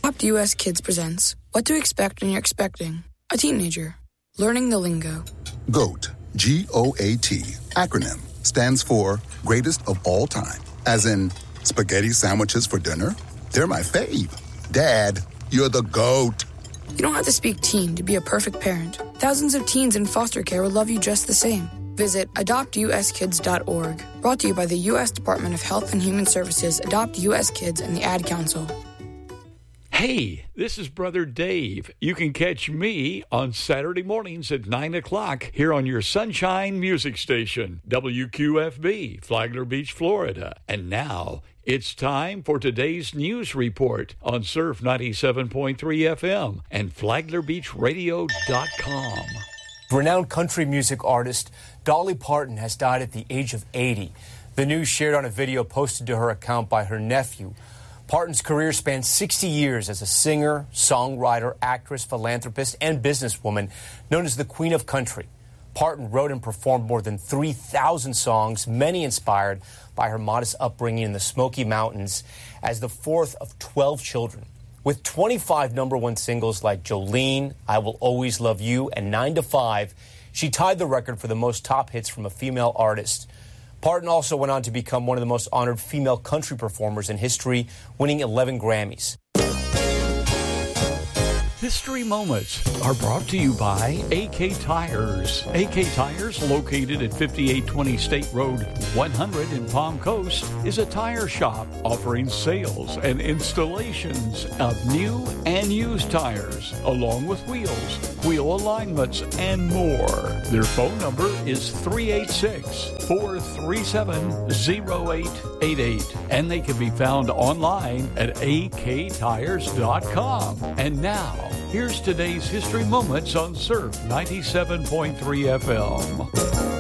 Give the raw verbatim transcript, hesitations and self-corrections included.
Adopt U S Kids presents What to Expect When You're Expecting a Teenager. Learning the lingo. GOAT, G O A T, acronym, stands for Greatest of All Time. As in, spaghetti sandwiches for dinner? They're my fave. Dad, you're the GOAT. You don't have to speak teen to be a perfect parent. Thousands of teens in foster care will love you just the same. Visit adopt u s kids dot org. Brought to you by the U S Department of Health and Human Services, Adopt U S Kids, and the Ad Council. Hey, this is Brother Dave. You can catch me on Saturday mornings at nine o'clock here on your Sunshine Music Station, W Q F B, Flagler Beach, Florida. And now it's time for today's news report on Surf ninety-seven point three F M and flagler beach radio dot com. Renowned country music artist Dolly Parton has died at the age of eighty. The news shared on a video posted to her account by her nephew. Parton's career spanned sixty years as a singer, songwriter, actress, philanthropist, and businesswoman known as the Queen of Country. Parton wrote and performed more than three thousand songs, many inspired by her modest upbringing in the Smoky Mountains as the fourth of twelve children. With twenty-five number one singles like Jolene, I Will Always Love You, and nine to five, she tied the record for the most top hits from a female artist. Parton also went on to become one of the most honored female country performers in history, winning eleven Grammys. History Moments are brought to you by A K Tires. A K Tires, located at fifty-eight twenty State Road one hundred in Palm Coast, is a tire shop offering sales and installations of new and used tires, along with wheels, wheel alignments, and more. Their phone number is three eight six, four three seven, zero eight eight eight, and they can be found online at a k tires dot com. And now, here's today's History Moments on Surf ninety-seven point three F M.